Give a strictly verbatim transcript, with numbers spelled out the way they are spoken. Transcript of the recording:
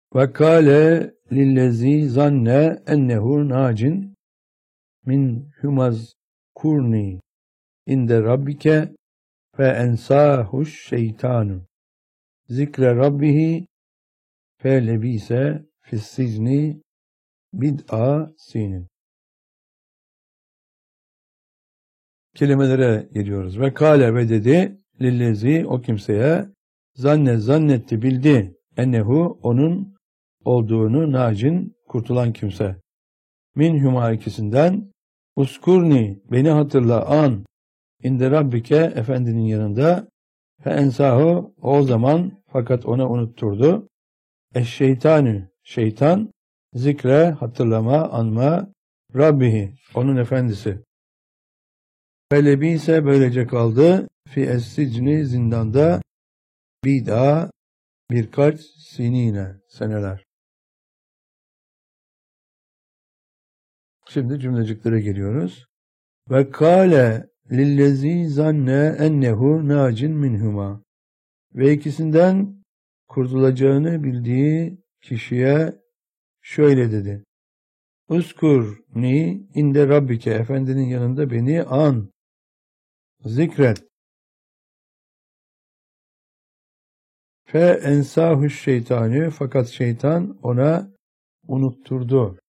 Ve kâle lillezî zanne ennehu nacin min humaz kurni inde rabbike fe ensâhuş şeytanu zikre rabbihi fe lebise fissicni bid'a sinin. Kelimelere geliyoruz. Ve kâle ve dedi lillezi o kimseye zanne zannetti bildi ennehu onun olduğunu nacin kurtulan kimse. Min huma ikisinden uskurni beni hatırla an inde rabbike efendinin yanında fe ensahu o zaman fakat ona unutturdu. Eşşeytanü şeytan zikre hatırlama anma Rabbihi onun efendisi. Felebi ise böylece kaldı fi es-sicni zindanda bid'a birkaç sinine seneler. Şimdi cümleciklere geliyoruz. Ve kâle lillezî zanne ennehu nacin minhuma. Ve ikisinden kurtulacağını bildiği kişiye şöyle dedi. Uskur ni inde rabbike efendinin yanında beni an. Zikret. Fe ensahuş şeytanı fakat şeytan ona unutturdu.